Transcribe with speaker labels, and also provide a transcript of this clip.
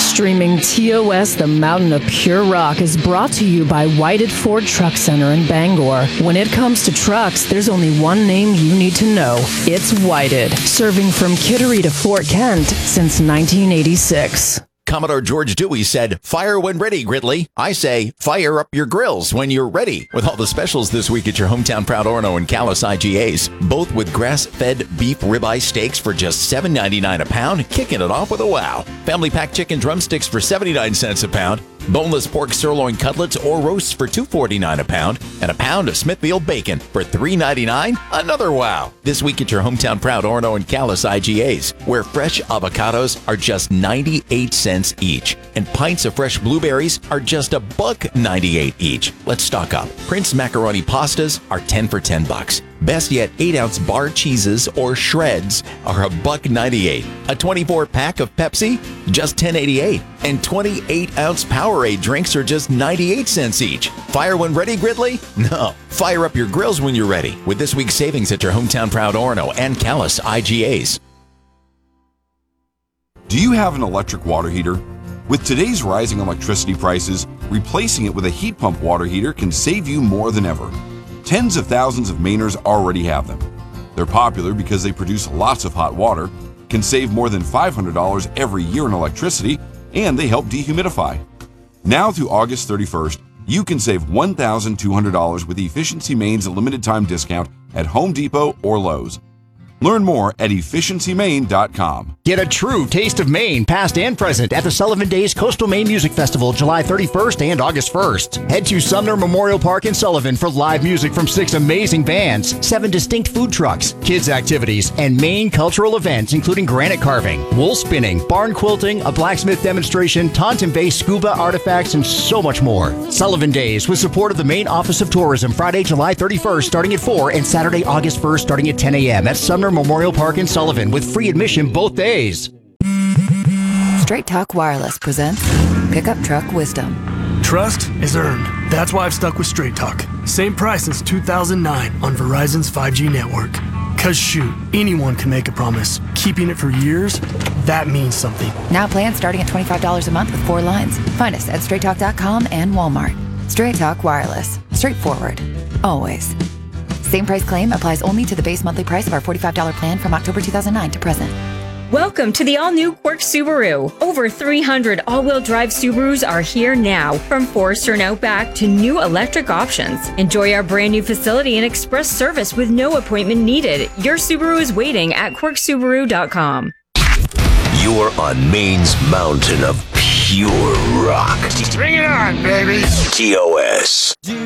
Speaker 1: Streaming TOS, the Mountain of Pure Rock, is brought to you by Whited Ford Truck Center in Bangor. When it comes to trucks, there's only one name you need to know. It's Whited, serving from Kittery to Fort Kent since 1986.
Speaker 2: Commodore George Dewey said, "Fire when ready, Gridley." I say, fire up your grills when you're ready. With all the specials this week at your hometown Proud Orono and Callis IGAs, both with grass-fed beef ribeye steaks for just $7.99 a pound, kicking it off with a wow. Family pack chicken drumsticks for 79 cents a pound, boneless pork sirloin cutlets or roasts for $2.49 a pound, and a pound of Smithfield bacon for $3.99. Another wow. This week at your hometown Proud Orono and Callis IGAs, where fresh avocados are just 98 cents each, and pints of fresh blueberries are just $1.98 each. Let's stock up. Prince macaroni pastas are 10 for $10. Best yet 8-ounce bar cheeses or shreds are $1.98. A 24-pack of Pepsi, just $10.88. And 28-ounce Powerade drinks are just 98 cents each. Fire when ready, Gridley? No. Fire up your grills when you're ready with this week's savings at your hometown Proud Orono and Callis IGAs.
Speaker 3: Do you have an electric water heater? With today's rising electricity prices, replacing it with a heat pump water heater can save you more than ever. Tens of thousands of Mainers already have them. They're popular because they produce lots of hot water, can save more than $500 every year in electricity, and they help dehumidify. Now through August 31st, you can save $1,200 with Efficiency Maine's limited time discount at Home Depot or Lowe's. Learn more at efficiencymaine.com.
Speaker 4: Get a true taste of Maine, past and present, at the Sullivan Days Coastal Maine Music Festival, July 31st and August 1st. Head to Sumner Memorial Park in Sullivan for live music from 6 amazing bands, 7 distinct food trucks, kids' activities, and Maine cultural events, including granite carving, wool spinning, barn quilting, a blacksmith demonstration, Taunton-based scuba artifacts, and so much more. Sullivan Days, with support of the Maine Office of Tourism, Friday, July 31st, starting at 4, and Saturday, August 1st, starting at 10 a.m. at Sumner Memorial Park in Sullivan, with free admission both days.
Speaker 5: Straight Talk Wireless presents Pickup Truck Wisdom.
Speaker 6: Trust is earned. That's why I've stuck with Straight Talk. Same price since 2009 on Verizon's 5G network. Cause shoot, anyone can make a promise. Keeping it for years, that means something.
Speaker 5: Now plans starting at $25 a month with 4 lines. Find us at straighttalk.com and Walmart. Straight Talk Wireless. Straightforward. Always. Same price claim applies only to the base monthly price of our $45 plan from October 2009 to present.
Speaker 7: Welcome to the all-new Quirk Subaru. Over 300 all-wheel drive Subarus are here now, from Forester and Outback to new electric options. Enjoy our brand new facility and express service with no appointment needed. Your Subaru is waiting at quirksubaru.com.
Speaker 8: You're on Maine's mountain of pure rock.
Speaker 6: Bring it on, baby!
Speaker 8: TOS.